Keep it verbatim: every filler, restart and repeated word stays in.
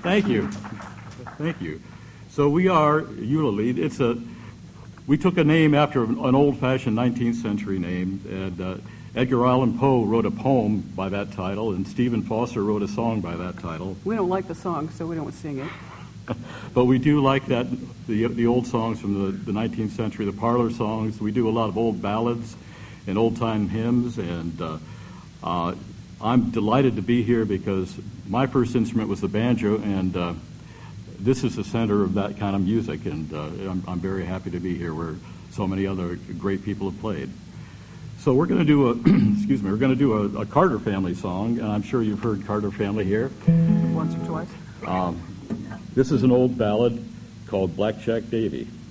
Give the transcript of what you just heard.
Thank you. Thank you. So we are Eulalie. It's a we took a name after an old-fashioned nineteenth century name, and uh, Edgar Allan Poe wrote a poem by that title, and Stephen Foster wrote a song by that title. We don't like the song, so we don't sing it. But we do like that the the old songs from the, the nineteenth century, the parlor songs. We do a lot of old ballads and old-time hymns, and uh, uh, I'm delighted to be here because my first instrument was the banjo, and uh, this is the center of that kind of music, and uh, I'm, I'm very happy to be here where so many other great people have played. So we're going to do a, excuse me, we're going to do a, a Carter Family song, and I'm sure you've heard Carter Family here. Once or twice. Um, this is an old ballad called Black Jack Davy.